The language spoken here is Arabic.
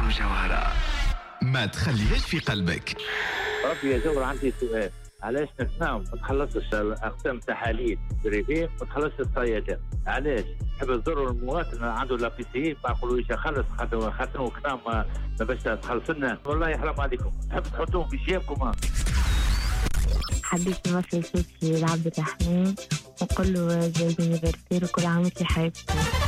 جوهرة ما تخليهاش في قلبك. ربي يا جوهر، عندي سؤال. علاش نتناوم ما تخلصش اقسام التحاليل بريفي ما تخلصش الصيادات؟ علاش تحب تضروا المواطن عنده لابيسي ما نقولوش خلص خاطر وكنا ما باش تخلص لنا؟ والله حرام عليكم، تحب تحطوهم في جيبكم. حبيت نوصل صوتي لعبد الرحمن ونقول له جاي انيفرسير وكل عام وانت حياتي.